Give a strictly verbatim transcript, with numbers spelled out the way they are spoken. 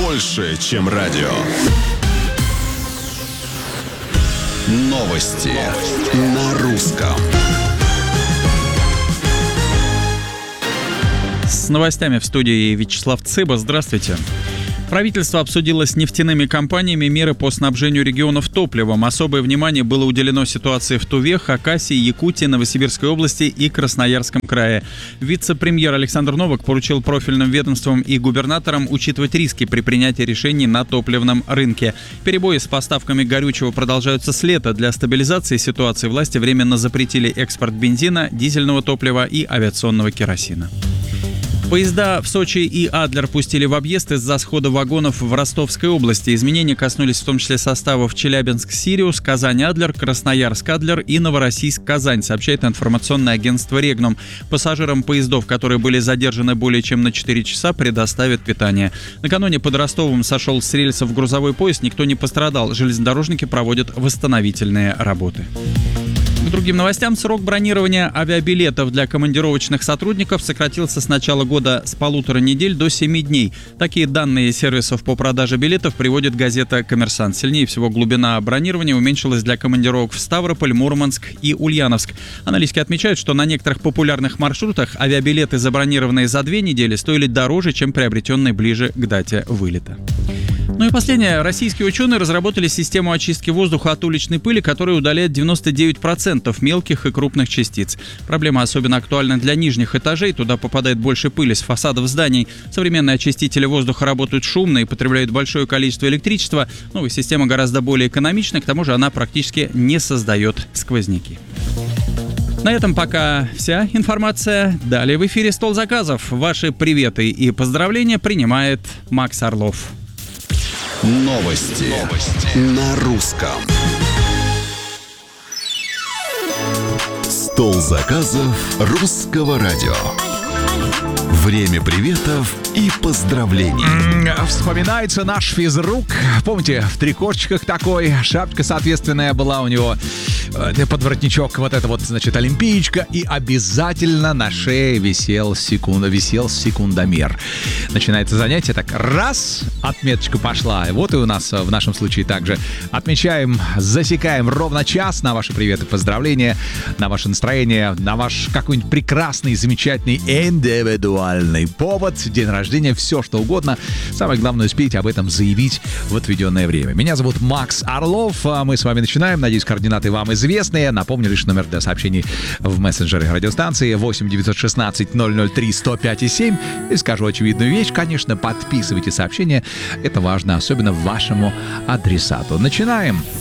больше, чем радио. Новости на русском. С новостями в студии Вячеслав Цыба. Здравствуйте. Правительство обсудило с нефтяными компаниями меры по снабжению регионов топливом. Особое внимание было уделено ситуации в Туве, Хакасии, Якутии, Новосибирской области и Красноярском крае. Вице-премьер Александр Новак поручил профильным ведомствам и губернаторам учитывать риски при принятии решений на топливном рынке. Перебои с поставками горючего продолжаются с лета. Для стабилизации ситуации власти временно запретили экспорт бензина, дизельного топлива и авиационного керосина. Поезда в Сочи и Адлер пустили в объезд из-за схода вагонов в Ростовской области. Изменения коснулись в том числе составов Челябинск-Сириус, Казань-Адлер, Красноярск-Адлер и Новороссийск-Казань, сообщает информационное агентство «Регнум». Пассажирам поездов, которые были задержаны более чем на четыре часа, предоставят питание. Накануне под Ростовом сошел с рельсов грузовой поезд, никто не пострадал. Железнодорожники проводят восстановительные работы. К другим новостям. Срок бронирования авиабилетов для командировочных сотрудников сократился с начала года с полутора недель до семи дней. Такие данные сервисов по продаже билетов приводит газета «Коммерсант». Сильнее всего глубина бронирования уменьшилась для командировок в Ставрополь, Мурманск и Ульяновск. Аналитики отмечают, что на некоторых популярных маршрутах авиабилеты, забронированные за две недели, стоили дороже, чем приобретенные ближе к дате вылета. Ну и последнее. Российские ученые разработали систему очистки воздуха от уличной пыли, которая удаляет девяносто девять процентов мелких и крупных частиц. Проблема особенно актуальна для нижних этажей. Туда попадает больше пыли с фасадов зданий. Современные очистители воздуха работают шумно и потребляют большое количество электричества. Новая система гораздо более экономична. К тому же она практически не создает сквозняки. На этом пока вся информация. Далее в эфире «Стол заказов». Ваши приветы и поздравления принимает Макс Орлов. Новости, Новости. На русском. Стол заказов русского радио. Время приветов и поздравлений. Вспоминается наш физрук. Помните, в трикошечках такой, шапочка соответственная была у него, подворотничок, вот это вот, значит, олимпиечка, и обязательно на шее висел, секунд, висел секундомер. Начинается занятие, так раз, отметочка пошла. Вот и у нас в нашем случае также отмечаем, засекаем ровно час на ваши приветы, поздравления, на ваше настроение, на ваш какой-нибудь прекрасный, замечательный, индивидуальный повод, день рождения, все что угодно. Самое главное, успейте об этом заявить в отведенное время. Меня зовут Макс Орлов, а мы с вами начинаем. Надеюсь, координаты вам известные. Напомню лишь номер для сообщений в мессенджере радиостанции восемь девятьсот шестнадцать ноль ноль три сто пять семь. И скажу очевидную вещь, конечно, подписывайте сообщения. Это важно, особенно вашему адресату. Начинаем.